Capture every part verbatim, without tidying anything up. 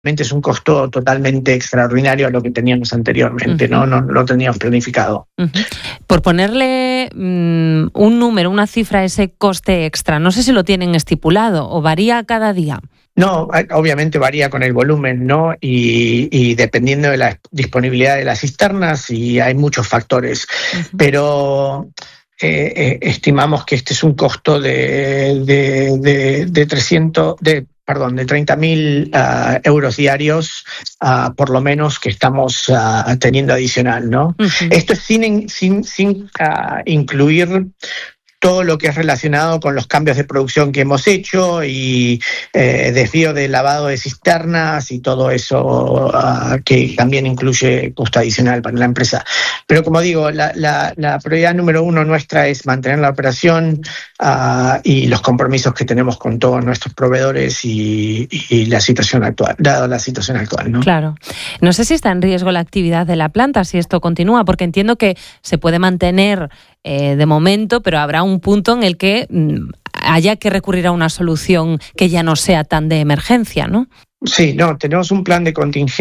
es un costo totalmente extraordinario a lo que teníamos anteriormente, uh-huh. ¿no? No lo teníamos planificado. Uh-huh. Por ponerle um, un número, una cifra a ese coste extra, no sé si lo tienen estipulado o varía cada día. No, obviamente varía con el volumen, ¿no? Y, y dependiendo de la disponibilidad de las cisternas, y hay muchos factores, uh-huh. pero eh, eh, estimamos que este es un costo de, de, de, de trescientos, de perdón, de treinta mil uh, euros diarios, uh, por lo menos, que estamos uh, teniendo adicional, ¿no? Uh-huh. Esto es sin, sin, sin uh, incluir todo lo que es relacionado con los cambios de producción que hemos hecho y eh, desvío de lavado de cisternas y todo eso uh, que también incluye costo adicional para la empresa. Pero como digo, la, la, la prioridad número uno nuestra es mantener la operación uh, y los compromisos que tenemos con todos nuestros proveedores y, y la situación actual, dado la situación actual, ¿no? Claro. No sé si está en riesgo la actividad de la planta si esto continúa, porque entiendo que se puede mantener Eh, de momento, pero habrá un punto en el que mm, haya que recurrir a una solución que ya no sea tan de emergencia, ¿no? Sí, no, tenemos un plan de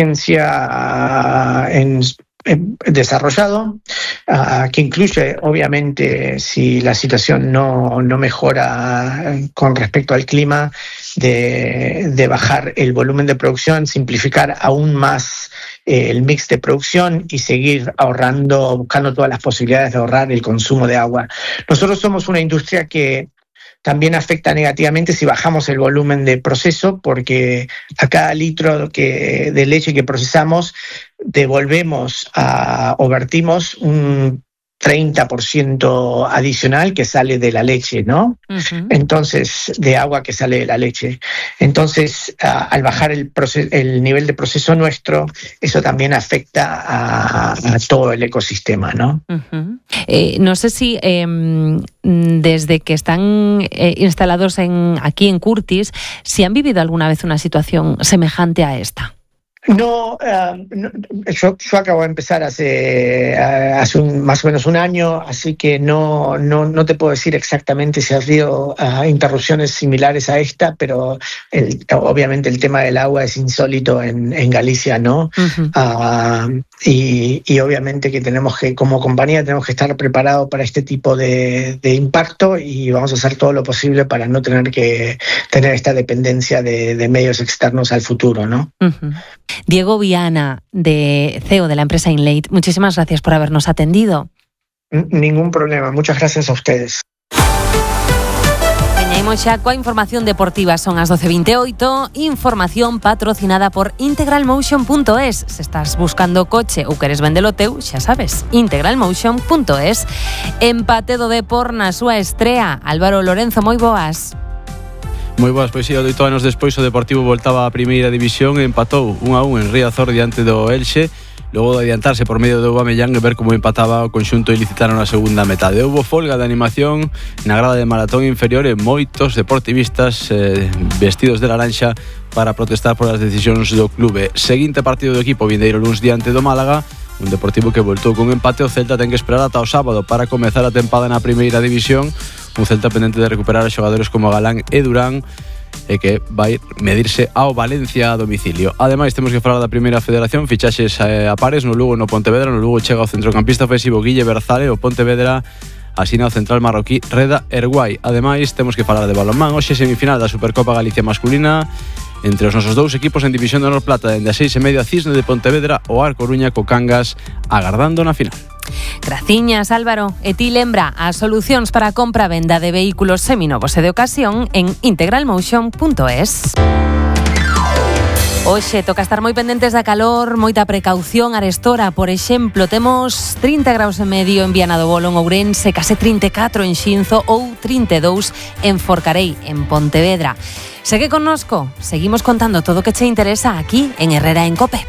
contingencia en, en desarrollado uh, que incluye, obviamente, si la situación no, no mejora con respecto al clima, de, de bajar el volumen de producción, simplificar aún más el mix de producción y seguir ahorrando, buscando todas las posibilidades de ahorrar el consumo de agua. Nosotros somos una industria que también afecta negativamente si bajamos el volumen de proceso, porque a cada litro que, de leche que procesamos devolvemos a, o vertimos un treinta por ciento adicional que sale de la leche, ¿no? Uh-huh. Entonces, de agua que sale de la leche. Entonces, uh, al bajar el, proces- el nivel de proceso nuestro, eso también afecta a, a todo el ecosistema, ¿no? Uh-huh. Eh, no sé si eh, desde que están eh, instalados en, aquí en Curtis, si han vivido alguna vez una situación semejante a esta. No, uh, no yo, yo acabo de empezar hace, uh, hace un, más o menos un año, así que no, no, no te puedo decir exactamente si ha habido uh, interrupciones similares a esta, pero el, obviamente el tema del agua es insólito en, en Galicia, ¿no? Uh-huh. Uh, y, y obviamente que tenemos que, como compañía, tenemos que estar preparados para este tipo de, de impacto y vamos a hacer todo lo posible para no tener que tener esta dependencia de, de medios externos al futuro, ¿no? Uh-huh. Diego Viana, de C E O de la empresa Inlate, muchísimas gracias por habernos atendido. Ningún problema, muchas gracias a ustedes. Veñaimos xa coa información deportiva, son as doce e vinte e oito, información patrocinada por integral motion punto es. Se estás buscando coche ou queres vendelo teu, xa sabes, integral motion punto es. Empate do Depor na súa estrea. Álvaro Lorenzo, moi boas. Moi boas, pois sí, oito anos despois o Deportivo voltaba á primeira división e empatou un a un en Riazor diante do Elxe, logo de adiantarse por medio do Aubameyang e ver como empataba o conxunto ilicitano na segunda metade. Houbo folga de animación na grada de maratón inferior e moitos deportivistas eh, vestidos de laranxa para protestar por as decisións do clube. Seguinte partido do equipo vindeiro luns diante do Málaga, un Deportivo que voltou con empate. O Celta ten que esperar ata o sábado para comezar a tempada na primeira división, un Celta pendente de recuperar a xogadores como Galán e Durán e que vai medirse ao Valencia a domicilio. Ademais, temos que falar da primeira federación, fichaxes a pares no Lugo e no Pontevedra. No Lugo chega o centrocampista ofensivo Guille Berzale, o Pontevedra asina o central marroquí Reda Erguai. Ademais, temos que falar de balonmán. Hoxe semifinal da Supercopa Galicia masculina entre os nosos dous equipos en División de Honor Plata, dende a seis e media Cisne de Pontevedra, o Ar Coruña co Cangas agardando na final. Graciñas, Álvaro. E ti lembra as solucións para a compra e venda de vehículos seminovos e de ocasión en integral motion punto es. Hoxe toca estar moi pendentes da calor, moita precaución. Arestora, por exemplo, temos trinta graus e medio en Viana do Bolo, en Ourense, case trinta e catro en Xinzo ou trinta e dous en Forcarei, en Pontevedra. Segue connosco, seguimos contando todo o que che interesa aquí en Herrera en Cope.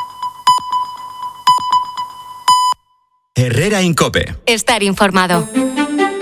Herrera en Cope. Estar informado.